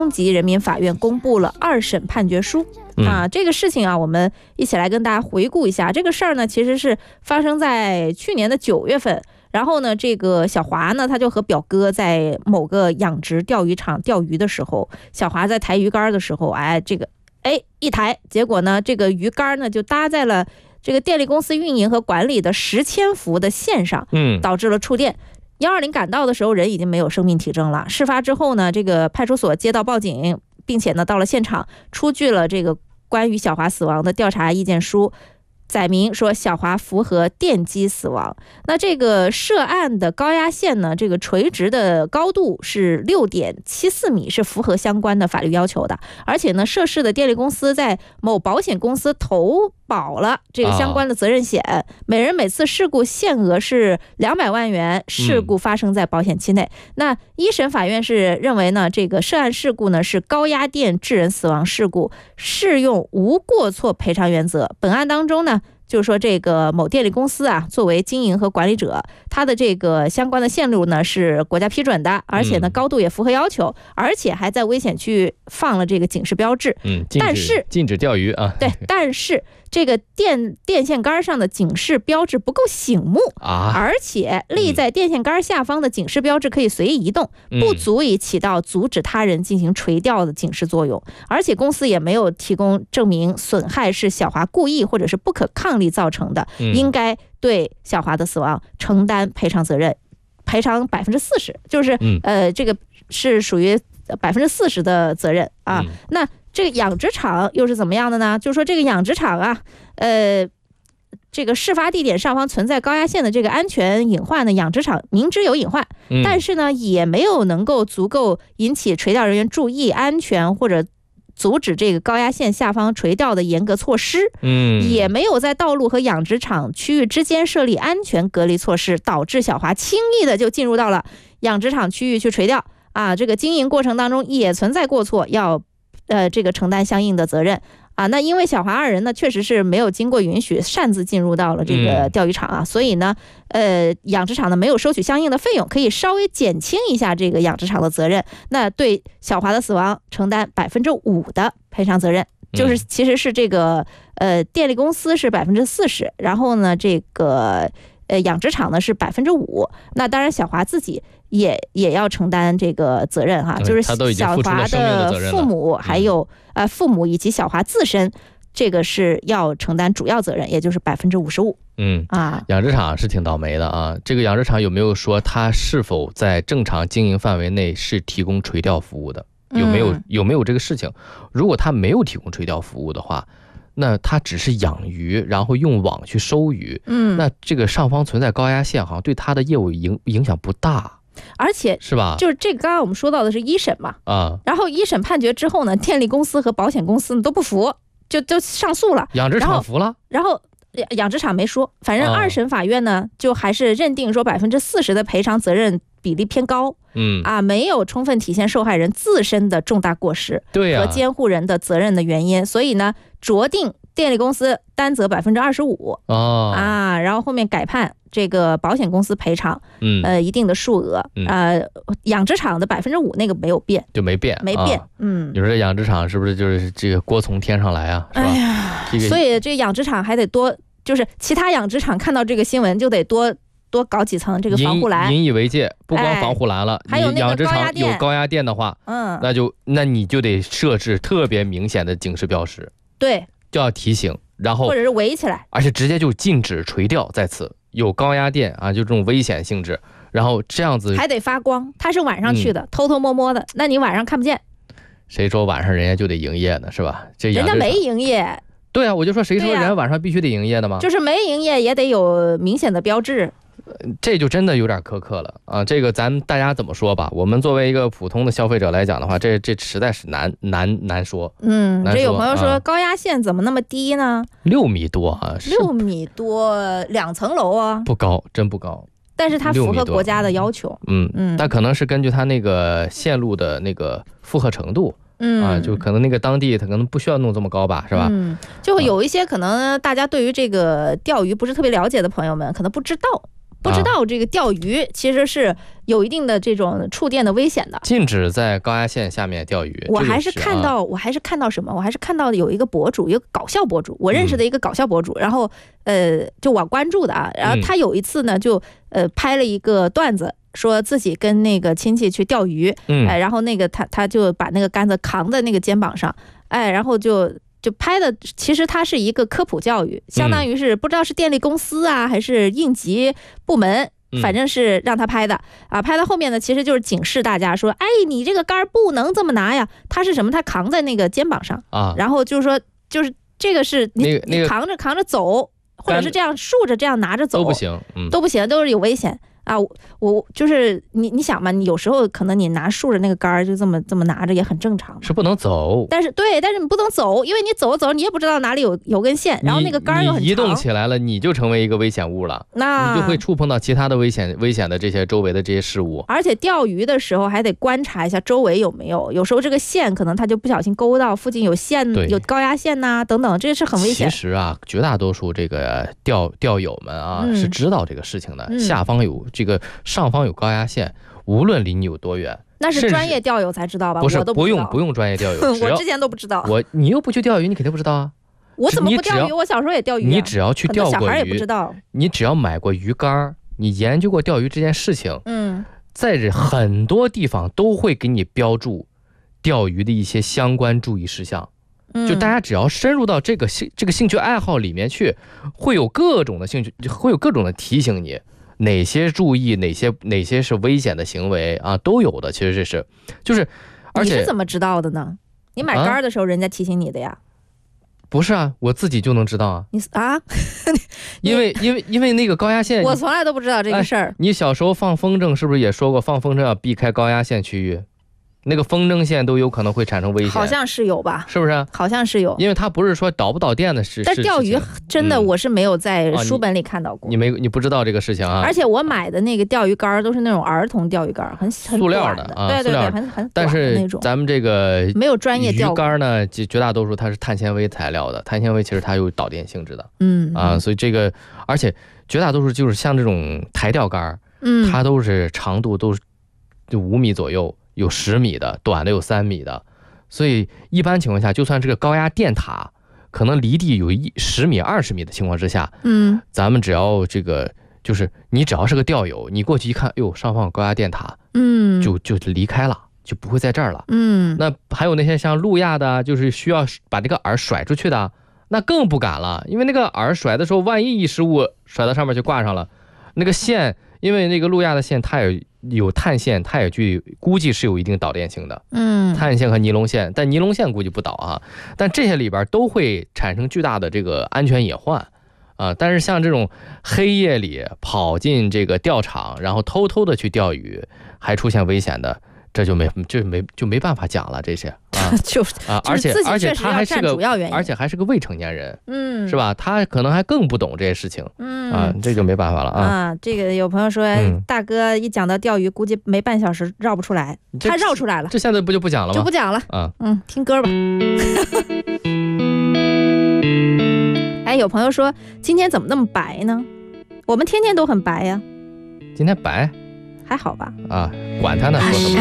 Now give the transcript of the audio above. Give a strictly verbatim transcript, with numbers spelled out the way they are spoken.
中级人民法院公布了二审判决书。啊，这个事情啊，我们一起来跟大家回顾一下。这个事儿呢，其实是发生在去年的九月份。然后呢，这个小华呢，他就和表哥在某个养殖钓鱼场钓鱼的时候，小华在抬鱼竿的时候，哎，这个哎一抬，结果呢，这个鱼竿呢就搭在了这个电力公司运营和管理的十千伏的线上，嗯，导致了触电。一二零赶到的时候，人已经没有生命体征了。事发之后呢，这个派出所接到报警，并且呢到了现场，出具了这个关于小华死亡的调查意见书。载明说小华符合电击死亡。那这个涉案的高压线呢，这个垂直的高度是 六点七四米，是符合相关的法律要求的。而且呢，涉事的电力公司在某保险公司投保了这个相关的责任险，啊、每人每次事故限额是两百万元，事故发生在保险期内。嗯、那一审法院是认为呢，这个涉案事故呢是高压电致人死亡事故，适用无过错赔偿原则。本案当中呢，就是说这个某电力公司啊，作为经营和管理者，它的这个相关的线路呢是国家批准的，而且呢高度也符合要求，而且还在危险区域放了这个警示标志。 嗯， 但是禁止钓鱼啊。 对，但是这个电电线杆上的警示标志不够醒目啊，而且立在电线杆下方的警示标志可以随意移动，不足以起到阻止他人进行垂钓的警示作用。而且公司也没有提供证明损害是小华故意或者是不可抗力造成的，应该对小华的死亡承担赔偿责任，赔偿百分之四十，就是呃，这个是属于百分之四十的责任啊。那这个养殖场又是怎么样的呢？就是说这个养殖场啊，呃，这个事发地点上方存在高压线的这个安全隐患呢，养殖场明知有隐患，但是呢也没有能够足够引起垂钓人员注意安全或者阻止这个高压线下方垂钓的严格措施，嗯，也没有在道路和养殖场区域之间设立安全隔离措施，导致小华轻易的就进入到了养殖场区域去垂钓啊。这个经营过程当中也存在过错，要呃这个承担相应的责任啊。那因为小华二人呢确实是没有经过允许擅自进入到了这个钓鱼场啊，嗯、所以呢，呃，养殖场呢没有收取相应的费用，可以稍微减轻一下这个养殖场的责任。那对小华的死亡承担百分之五的赔偿责任，就是其实是这个呃电力公司是百分之四十，然后呢这个呃养殖场呢是百分之五。那当然小华自己也也要承担这个责任哈，就是小华的父母还有呃父母以及小华自身，这个是要承担主要责任，也就是百分之五十五。 嗯啊，养殖场是挺倒霉的啊。这个养殖场有没有说他是否在正常经营范围内是提供垂钓服务的？有没有有没有这个事情？如果他没有提供垂钓服务的话，那他只是养鱼，然后用网去收鱼，嗯，那这个上方存在高压线，好像对他的业务影影响不大。 而且是吧？ 就是这个，刚刚我们说到的是一审嘛，啊，然后一审判决之后呢，电力公司和保险公司都不服，就就上诉了。 养殖场服了， 然后养殖场没说，反正二审法院呢，就还是认定说百分之四十的赔偿责任比例偏高，嗯啊，没有充分体现受害人自身的重大过失，对和监护人的责任的原因，所以呢，酌定电力公司担责百分之二十五，哦啊，然后后面改判这个保险公司赔偿，嗯呃一定的数额，嗯、呃养殖场的百分之五那个没有变， 就没变， 没变， 啊、 嗯， 你说这养殖场是不是就是这个锅从天上来啊？是吧？哎呀，这个、 所以这养殖场还得多，就是其他养殖场看到这个新闻就得多。多搞几层这个防护栏， 引以为戒。不光防护栏了， 哎、还有那个高压电， 有高压电的话，嗯，那就那你就得设置特别明显的警示标识， 对， 就要提醒，然后或者是围起来， 而且直接就禁止垂钓，在此有高压电啊，就这种危险性质，然后这样子还得发光，它是晚上去的，嗯、偷偷摸摸的，那你晚上看不见。 谁说晚上人家就得营业呢？是吧？这人家没营业。 对啊，我就说谁说人家晚上必须得营业的吗？ 就是没营业也得有明显的标志。 这就真的有点苛刻了啊！这个咱大家怎么说吧？我们作为一个普通的消费者来讲的话，这这实在是难难难说。 嗯，这有朋友说、啊、高压线怎么那么低呢？ 六米多啊！ 六米多，两层楼啊， 不高，真不高。 但是它符合国家的要求。 嗯嗯，但可能是根据它那个线路的那个负荷程度。嗯啊，就可能那个当地他可能不需要弄这么高吧，是吧？ 嗯，就会有一些可能大家对于这个钓鱼不是特别了解的朋友们，可能不知道。 不知道这个钓鱼其实是有一定的这种触电的危险的， 禁止在高压线下面钓鱼。 我还是看到，啊、我还是看到什么？我还是看到有一个博主，一个搞笑博主，我认识的一个搞笑博主，嗯、然后呃，就我关注的啊，然后他有一次呢，就呃拍了一个段子。说自己跟那个亲戚去钓鱼，嗯，哎，然后那个他他就把那个杆子扛在那个肩膀上，哎，然后就就拍的，其实它是一个科普教育，相当于是不知道是电力公司啊还是应急部门，反正是让他拍的啊。拍到后面呢，其实就是警示大家说，哎，你这个杆不能这么拿呀，它是什么？它扛在那个肩膀上啊，然后就是说，就是这个是你、那个、你扛着扛着走，或者是这样竖着这样拿着走都不行，嗯， 都不行，都是有危险。啊，我我就是你，你想嘛，你有时候可能你拿竖着那个杆儿就这么这么拿着也很正常， 是不能走。 但是对，但是你不能走，因为你走走你也不知道哪里有有根线，然后那个杆儿又很长， 你移动起来了，你就成为一个危险物了，那你就会触碰到其他的危险危险的这些周围的这些事物。 而且钓鱼的时候还得观察一下周围有没有，有时候这个线可能它就不小心勾到附近有线，有高压线呐、啊、等等，这是很危险。 其实啊，绝大多数这个钓钓友们啊、嗯、是知道这个事情的，嗯、下方有这个上方有高压线，无论离你有多远， 那是专业钓友才知道吧？ 不是， 我都不用不用专业钓友， 我之前都不知道。 我你又不去钓鱼，你肯定不知道啊。 我怎么不钓鱼？我小时候也钓鱼、啊。 你只要去钓过鱼， 小孩也不知道。 你只要买过鱼竿，你研究过钓鱼这件事情，嗯，在很多地方都会给你标注钓鱼的一些相关注意事项。就大家只要深入到这个兴这个兴趣爱好里面去，会有各种的兴趣，会有各种的提醒你。哪些注意，哪些哪些是危险的行为啊，都有的。其实这是，就是，而且你是怎么知道的呢？你买杆的时候，人家提醒你的呀？啊、 不是啊，我自己就能知道啊。 你啊？ 因为因为因为那个高压线， 我从来都不知道这个事儿、哎。 你小时候放风筝是不是也说过，放风筝要避开高压线区域？那个风筝线都有可能会产生危险， 好像是有吧？ 是不是？ 好像是有， 因为它不是说导不导电的事。 但钓鱼真的我是没有在书本里看到过。 嗯、你, 你没你不知道这个事情啊？ 而且我买的那个钓鱼竿都是那种儿童钓鱼竿，很很塑料的啊， 对对对，很很但是咱们这个没有专业钓鱼竿呢，绝大多数它是碳纤维材料的，碳纤维其实它有导电性质的，嗯啊，所以这个而且绝大多数就是像这种台钓竿，嗯，它都是长度都是就五米左右。有十米的，短的有三米的，所以一般情况下，就算这个高压电塔可能离地有一十米、二十米的情况之下，嗯，咱们只要这个就是你只要是个钓友，你过去一看，哎呦，上方有高压电塔，嗯，就就离开了，就不会在这儿了，嗯。那还有那些像路亚的，就是需要把这个饵甩出去的，那更不敢了，因为那个饵甩的时候，万一一失误甩到上面就挂上了，那个线，因为那个路亚的线它也有碳线，它也具估计是有一定导电性的，嗯，碳线和尼龙线，但尼龙线估计不导啊，但这些里边都会产生巨大的这个安全隐患啊。但是像这种黑夜里跑进这个钓场，然后偷偷的去钓鱼，还出现危险的，这就没就没就没办法讲了，这些啊， 就啊，而且而且他还是个而且还是个未成年人，嗯，是吧？他可能还更不懂这些事情，嗯啊，这就没办法了啊。 啊，这个有朋友说，嗯、大哥一讲到钓鱼，估计没半小时绕不出来，他绕出来了， 这现在不就不讲了吗？ 就不讲了啊，嗯，听歌吧。哎，有朋友说今天怎么那么白呢？我们天天都很白呀。 今天白。 还好吧？ 啊，管他呢，说什么。